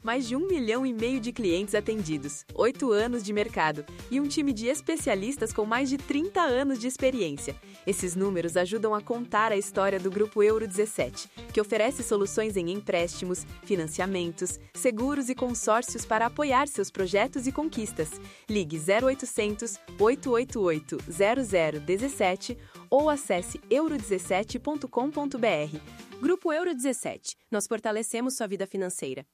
Mais de 1,5 milhão de clientes atendidos, 8 anos de mercado e um time de especialistas com mais de 30 anos de experiência. Esses números ajudam a contar a história do Grupo Euro 17, que oferece soluções em empréstimos, financiamentos, seguros e consórcios para apoiar seus projetos e conquistas. Ligue 0800 888 0017 ou acesse euro17.com.br. Grupo Euro 17. Nós fortalecemos sua vida financeira.